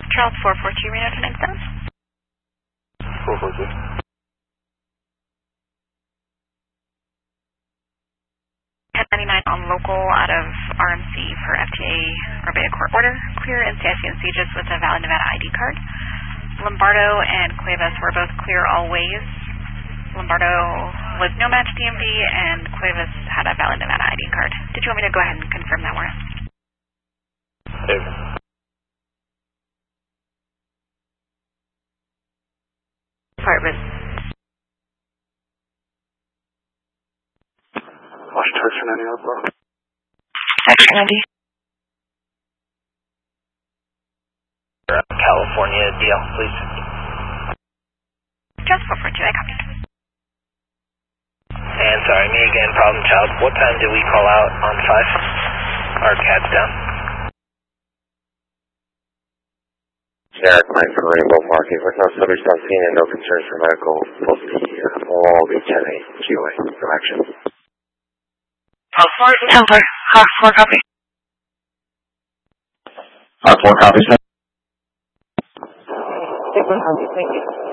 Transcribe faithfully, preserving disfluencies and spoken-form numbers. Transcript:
Charles four four two, Reno to Nixon. four four two. ten ninety-nine on local out of R M C for F T A or Beta Court order. Clear N C I C and Cegis with a valid Nevada I D card. Lombardo and Cuevas were both clear all ways. Lombardo was no match D M V and Cuevas had a valid Nevada I D card. Did you want me to go ahead and confirm that, Morris? Over. Department. Washington ninety Alpha. Section ninety. California D L, please. Just four four two, I copied. And sorry, me again, problem child. What time did we call out on five? Our cat's down. Generic Mike from Rainbow Market with no subjects on scene and no concerns for medical. Post the uh, all the ten eight G O A. No action. Oh, four, ten four. Hawk four copy. Hawk four copy, sir. Thank you.